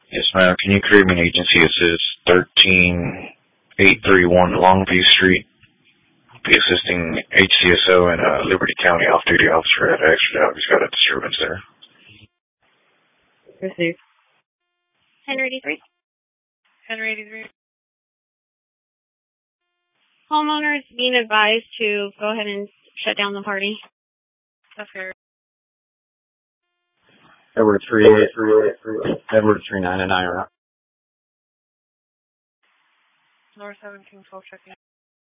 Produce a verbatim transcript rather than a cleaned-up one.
Yes, ma'am. Can you create me an agency assist thirteen eight thirty-one Longview Street? Be assisting H C S O and uh, Liberty County off-duty officer at extra job. He's got a disturbance there. Receive. ten eighty-three. ten eighty-three. Homeowner is being advised to go ahead and shut down the party. That's fair. Edward three eight three Edward three nine and I are out. Lower seventeen twelve checking.